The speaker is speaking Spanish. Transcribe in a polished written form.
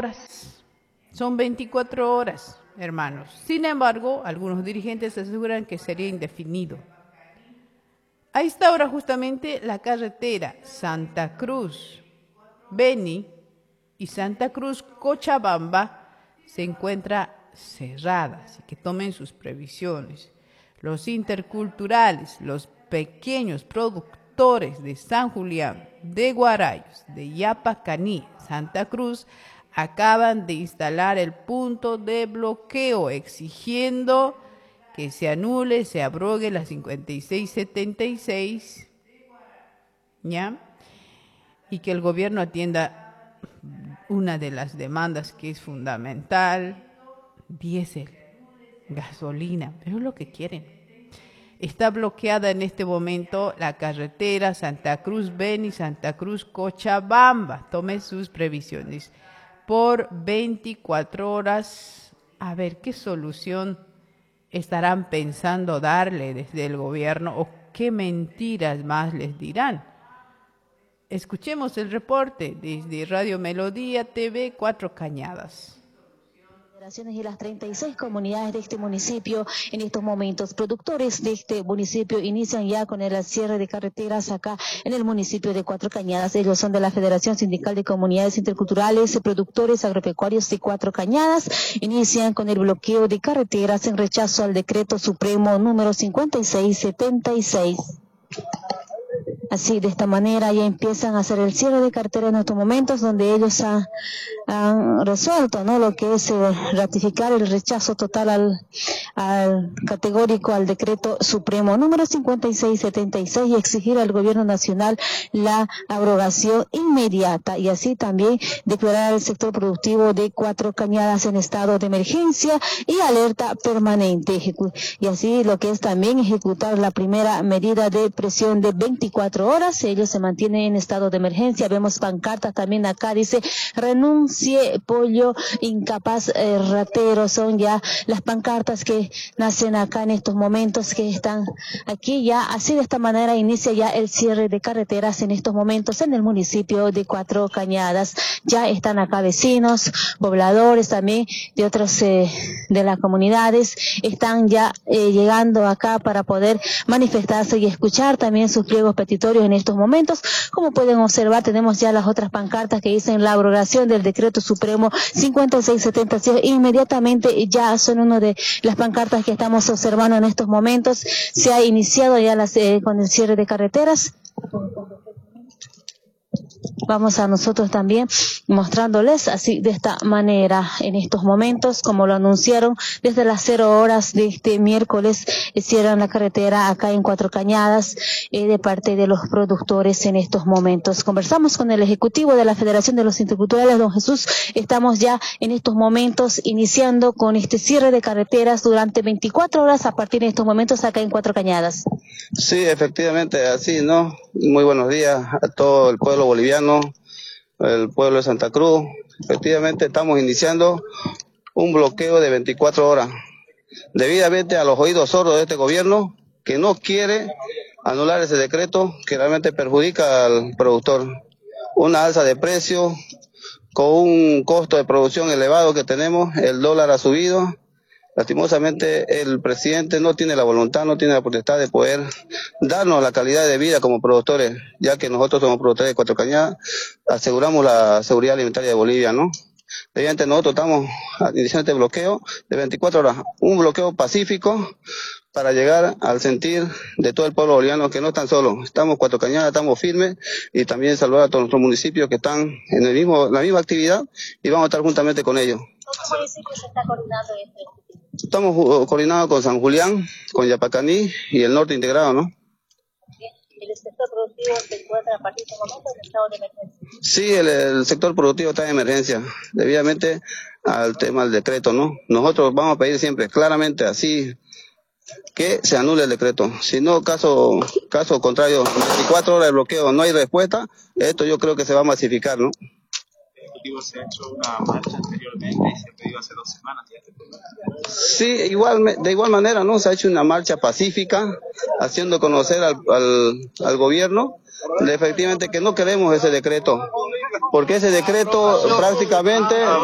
horas. Son 24 horas, hermanos. Sin embargo, algunos dirigentes aseguran que sería indefinido. A esta hora justamente la carretera Santa Cruz, Beni y Santa Cruz, Cochabamba se encuentra cerrada, así que tomen sus previsiones. Los interculturales, los pequeños productores de San Julián, de Guarayos, de Yapacaní, Santa Cruz, acaban de instalar el punto de bloqueo exigiendo que se anule, se abrogue la 5676, ¿ya? Y que el gobierno atienda una de las demandas que es fundamental: diésel, gasolina, pero es lo que quieren. Está bloqueada en este momento la carretera Santa Cruz Beni, Santa Cruz Cochabamba. Tome sus previsiones por 24 horas. A ver qué solución estarán pensando darle desde el gobierno o qué mentiras más les dirán. Escuchemos el reporte desde Radio Melodía TV Cuatro Cañadas. Y las 36 comunidades de este municipio en estos momentos. Productores de este municipio inician ya con el cierre de carreteras acá en el municipio de Cuatro Cañadas. Ellos son de la Federación Sindical de Comunidades Interculturales, productores agropecuarios de Cuatro Cañadas. Inician con el bloqueo de carreteras en rechazo al decreto supremo número 5676. Así, de esta manera ya empiezan a hacer el cierre de carretera en estos momentos, donde ellos han resuelto, ¿no?, lo que es ratificar el rechazo total al categórico al decreto supremo número 5676 y exigir al gobierno nacional la abrogación inmediata, y así también declarar el sector productivo de Cuatro Cañadas en estado de emergencia y alerta permanente, y así lo que es también ejecutar la primera medida de presión de 24 horas. Ellos se mantienen en estado de emergencia. Vemos pancartas también acá, dice: renuncie pollo incapaz ratero. Son ya las pancartas que nacen acá en estos momentos, que están aquí ya. Así, de esta manera inicia ya el cierre de carreteras en estos momentos en el municipio de Cuatro Cañadas. Ya están acá vecinos, pobladores también de otros de las comunidades, están ya llegando acá para poder manifestarse y escuchar también sus pliegos petitorios en estos momentos. Como pueden observar, tenemos ya las otras pancartas que dicen la abrogación del decreto supremo 5676. Inmediatamente ya son una de las pancartas que estamos observando en estos momentos. Se ha iniciado ya con el cierre de carreteras. Vamos a nosotros también mostrándoles así, de esta manera, en estos momentos, como lo anunciaron, desde las 0 horas de este miércoles cierran la carretera acá en Cuatro Cañadas de parte de los productores en estos momentos. Conversamos con el ejecutivo de la Federación de los Interculturales, don Jesús. Estamos ya en estos momentos iniciando con este cierre de carreteras durante 24 horas a partir de estos momentos acá en Cuatro Cañadas. Sí, efectivamente, así, ¿no? Muy buenos días a todo el pueblo boliviano, el pueblo de Santa Cruz. Efectivamente, estamos iniciando un bloqueo de 24 horas, debidamente a los oídos sordos de este gobierno, que no quiere anular ese decreto que realmente perjudica al productor. Una alza de precios, con un costo de producción elevado que tenemos, el dólar ha subido. Lastimosamente el presidente no tiene la voluntad, no tiene la potestad de poder darnos la calidad de vida como productores, ya que nosotros somos productores de Cuatro Cañadas, aseguramos la seguridad alimentaria de Bolivia, ¿no? Mediante nosotros estamos iniciando este bloqueo de 24 horas, un bloqueo pacífico para llegar al sentir de todo el pueblo boliviano, que no están solos. Estamos Cuatro Cañadas, estamos firmes, y también saludar a todos nuestros municipios que están en la misma actividad, y vamos a estar juntamente con ellos. ¿Cómo municipios se está coordinando este? Estamos coordinados con San Julián, con Yapacaní y el norte integrado, ¿no? ¿El sector productivo se encuentra a partir de este momento en estado de emergencia? Sí, el sector productivo está en emergencia, debidamente al tema del decreto, ¿no? Nosotros vamos a pedir siempre, claramente así, que se anule el decreto. Si no, caso contrario, 24 horas de bloqueo, no hay respuesta, esto yo creo que se va a masificar, ¿no? Se ha hecho una marcha anteriormente y se ha pedido hace 2 semanas. Sí, de igual manera, ¿no? Se ha hecho una marcha pacífica, haciendo conocer al gobierno de efectivamente que no queremos ese decreto, porque ese decreto prácticamente